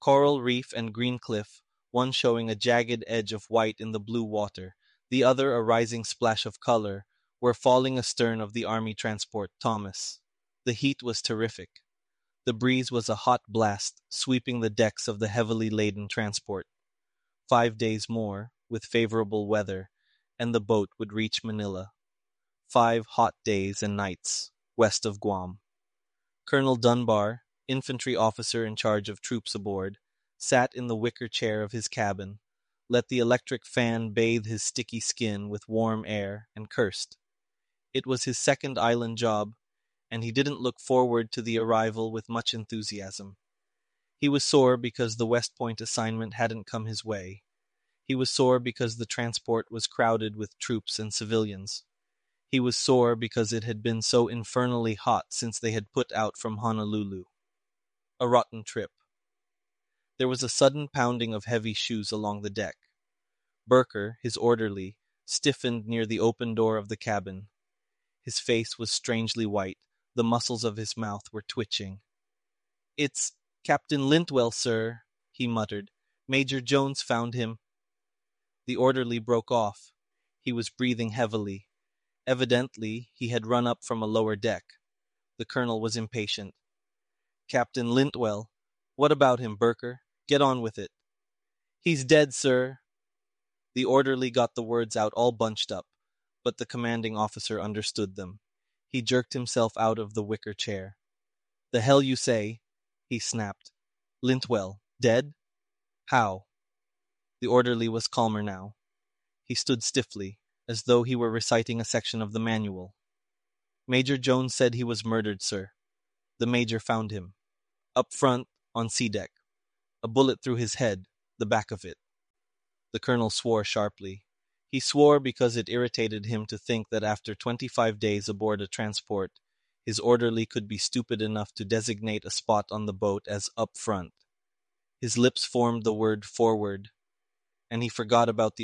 coral reef and green cliff, one showing a jagged edge of white in the blue water, the other a rising splash of color, were falling astern of the army transport Thomas. The heat was terrific. The breeze was a hot blast, sweeping the decks of the heavily laden transport. 5 days more, with favorable weather, and the boat would reach Manila. 5 hot days and nights, west of Guam. Colonel Dunbar, infantry officer in charge of troops aboard, sat in the wicker chair of his cabin, let the electric fan bathe his sticky skin with warm air, and cursed. It was his second island job, and he didn't look forward to the arrival with much enthusiasm. He was sore because the West Point assignment hadn't come his way. He was sore because the transport was crowded with troops and civilians. He was sore because it had been so infernally hot since they had put out from Honolulu. A rotten trip. There was a sudden pounding of heavy shoes along the deck. Burker, his orderly, stiffened near the open door of the cabin. His face was strangely white. The muscles of his mouth were twitching. "It's Captain Lintwell, sir," he muttered. "Major Jones found him." The orderly broke off. He was breathing heavily. Evidently, he had run up from a lower deck. The colonel was impatient. "Captain Lintwell. What about him, Burker? Get on with it." "He's dead, sir." The orderly got the words out all bunched up, but the commanding officer understood them. He jerked himself out of the wicker chair. "The hell you say?" he snapped. "Lintwell, dead? How?" The orderly was calmer now. He stood stiffly, as though he were reciting a section of the manual. "Major Jones said he was murdered, sir. The major found him. Up front, on sea deck. A bullet through his head, the back of it." The colonel swore sharply. He swore because it irritated him to think that after 25 days aboard a transport, his orderly could be stupid enough to designate a spot on the boat as up front. His lips formed the word forward, and he forgot about the